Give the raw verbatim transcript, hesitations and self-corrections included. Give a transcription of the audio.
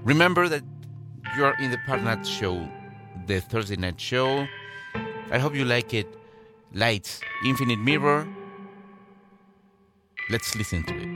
Remember that you're in the Parnat Show, the Thursday night show. I hope you like it. Lights, Infinite Mirror. Let's listen to it.